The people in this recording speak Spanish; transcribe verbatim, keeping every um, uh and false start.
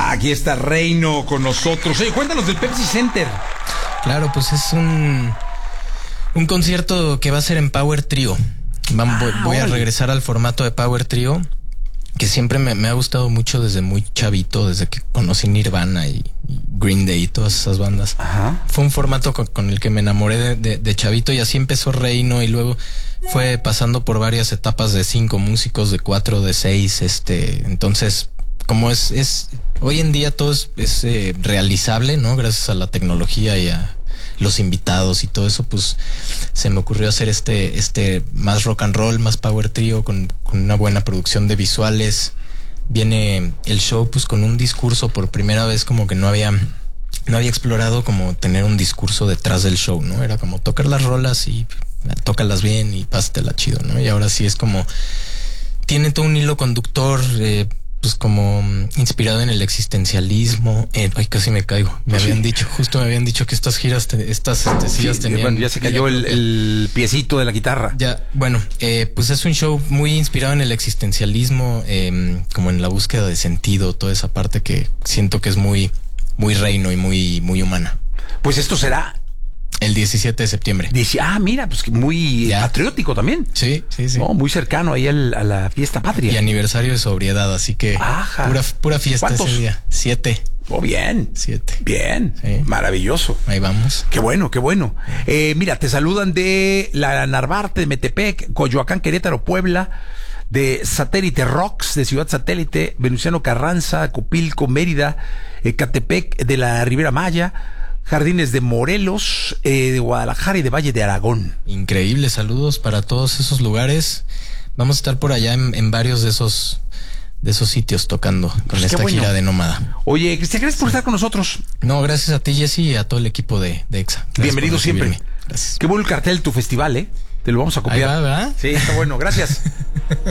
Aquí está Reino con nosotros. Oye, cuéntanos del Pepsi Center. Claro, pues es un, un concierto que va a ser en Power Trio. Vamos, ah, voy, voy a regresar al formato de Power Trio, que siempre me, me ha gustado mucho desde muy chavito, desde que conocí Nirvana y, y Green Day y todas esas bandas. Ajá. Fue un formato con, con el que me enamoré de, de, de chavito, y así empezó Reino, y luego fue pasando por varias etapas de cinco músicos, de cuatro, de seis, este, entonces, como es, es, hoy en día todo es, es eh, realizable, ¿no? Gracias a la tecnología y a los invitados y todo eso, pues se me ocurrió hacer este, este más rock and roll, más Power Trio, con, con una buena producción de visuales. Viene el show pues con un discurso. Por primera vez como que no había, no había explorado como tener un discurso detrás del show, ¿no? Era como tocar las rolas y tócalas bien y pásatela chido, ¿no? Y ahora sí es como, tiene todo un hilo conductor, eh, pues como inspirado en el existencialismo. Eh, ay, casi me caigo. Me sí. habían dicho, justo me habían dicho que estas giras, te, estas este, sillas sí, tenían... Bueno, ya se cayó el, el piecito de la guitarra. Ya, bueno, eh, pues es un show muy inspirado en el existencialismo, eh, como en la búsqueda de sentido, toda esa parte que siento que es muy, muy Reino y muy, muy humana. Pues esto será... el diecisiete de septiembre. Dice, ah, mira, pues muy ya. patriótico también. Sí, sí, sí. No, muy cercano ahí al, a la fiesta patria. Y aniversario de sobriedad, así que Ajá. pura, pura fiesta ese día. Siete. Oh, bien. Siete. Bien. Sí. Maravilloso. Ahí vamos. Qué bueno, qué bueno. Eh, mira, te saludan de la Narvarte, de Metepec, Coyoacán, Querétaro, Puebla, de Satélite Rocks, de Ciudad Satélite, Venustiano Carranza, Copilco, Mérida, Ecatepec, de la Ribera Maya, Jardines de Morelos, eh, de Guadalajara y de Valle de Aragón. Increíble, saludos para todos esos lugares. Vamos a estar por allá en, en varios de esos de esos sitios tocando con pues esta bueno. gira de Nómada. Oye, Cristian, gracias por sí. estar con nosotros. No, gracias a ti, Jesse, y a todo el equipo de, de Exa. Gracias. Bienvenido siempre. Gracias. Qué bueno el cartel de tu festival, ¿eh? Te lo vamos a copiar. Ahí va, ¿verdad? Sí, está bueno. Gracias.